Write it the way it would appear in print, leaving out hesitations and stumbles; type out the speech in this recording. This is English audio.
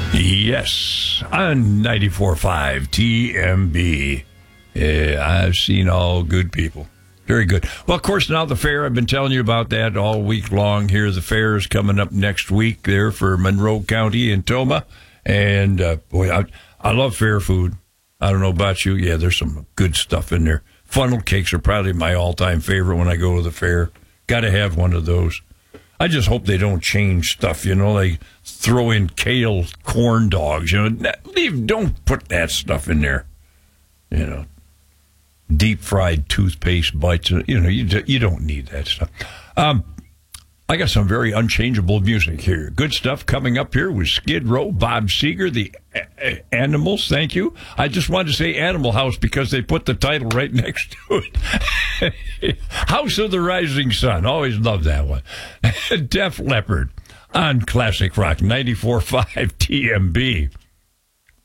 Yes, on 94.5 TMB. I've seen all good people. Very good. Well, of course, now the fair. I've been telling you about that all week long here. The fair is coming up next week there for Monroe County and Tomah. And, boy, I love fair food. I don't know about you. Yeah, there's some good stuff in there. Funnel cakes are probably my all-time favorite when I go to the fair. Got to have one of those. I just hope they don't change stuff, like throw in kale corn dogs, don't put that stuff in there, deep fried toothpaste bites, you don't need that stuff. I got some very unchangeable music here. Good stuff coming up here with Skid Row, Bob Seger, the Animals. Thank you. I just wanted to say Animal House because they put the title right next to it. House of the Rising Sun. Always love that one. Def Leppard on Classic Rock 94.5 TMB.